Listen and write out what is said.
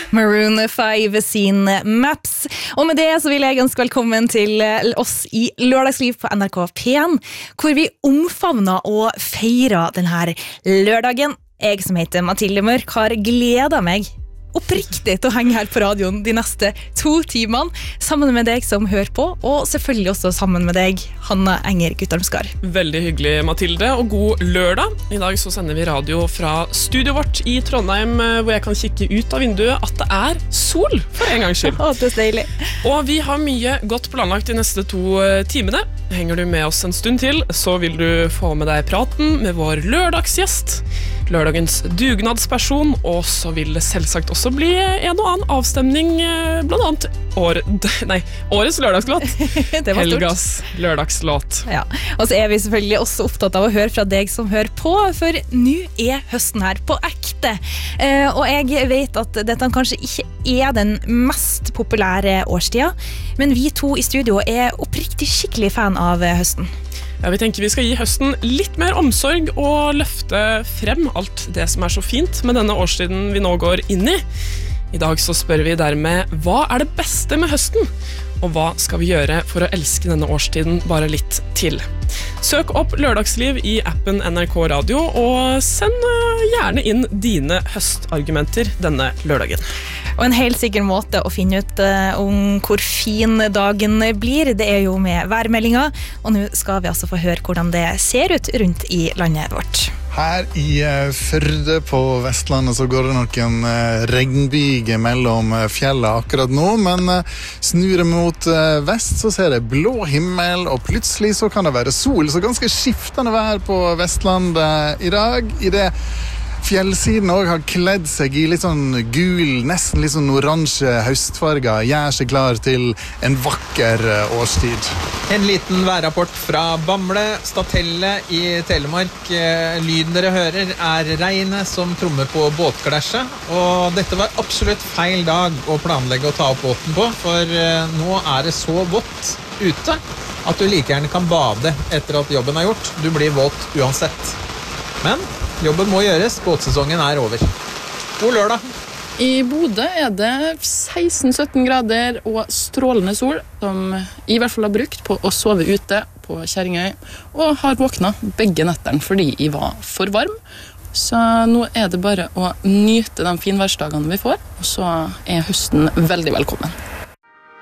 Maroon 5 sin Maps. Og med det så vil jeg ønske velkommen til oss i Lørdagsliv på NRK P1, hvor vi omfavner og feirer denne lørdagen. Jeg som heter Mathilde Mørk har gledet meg oppriktig til å henge her på radioen de neste 2 timene, sammen med deg som hører på, og selvfølgelig også sammen med deg, Hanna Enger Guttormskar. Veldig hyggelig, Mathilde, og god lørdag. I dag så sender vi radio fra studio vårt i Trondheim, hvor jeg kan kikke ut av vinduet at det er sol, for en gangs skyld. Det er deilig. Og vi har mye godt planlagt de neste 2 timene. Henger du med oss en stund til, så vil du få med deg praten med vår lørdagsgjest, lørdagens dugnadsperson, og så vil det selvsagt også bli en og annen avstemning, blant annet årets lørdagslåt. Helgas lørdagslåt. Ja, og så er vi selvfølgelig også opptatt av å høre fra deg som hører på, for nå er høsten her på ekte. Og jeg vet at dette kanskje ikke er den mest populære årstida, men vi 2 i studio er oppriktig skikkelig fan av høsten. Ja, vi tenker vi skal gi høsten litt mer omsorg og løfte frem alt det som er så fint med denne årstiden vi nå går inn i. I dag så spør vi dermed, hva er det beste med høsten? Og hva skal vi gjøre for å elske denne årstiden bare litt til? Søk opp Lørdagsliv i appen NRK Radio, og send gjerne inn dine høstargumenter denne lørdagen. Og en helt sikker måte å finne ut om hvor fin dagen blir, det er jo med værmeldinga, og nå skal vi altså få høre hvordan det ser ut rundt i landet vårt. Her i Førde på Vestlandet så går det noen regnbyger mellom fjellet akkurat nå, men snur jeg mot vest så ser jeg blå himmel, og plutselig så kan det være sol, så ganske skiftende vær på Vestlandet i dag, i det fjellsiden også har kledd seg i litt sånn gul, nesten litt sånn oransje høstfarger, gjør seg klar til en vakker årstid. En liten værrapport fra Bamble, Statelle i Telemark. Lyden dere hører er regnet som trommer på båtglasset, og dette var absolutt feil dag å planlegge å ta opp båten på, for nå er det så vått ute at du like gjerne kan bade etter at jobben er gjort. Du blir våt uansett. Men jobben må gjøres, båtsesongen er over. God lørdag! I Bodø er det 16-17 grader og strålende sol, som i hvert fall har brukt på å sove ute på Kjerringøy, og har våknet begge netterne fordi jeg var for varm. Så nå er det bare å nyte de finværsdagene vi får, og så er høsten veldig velkommen.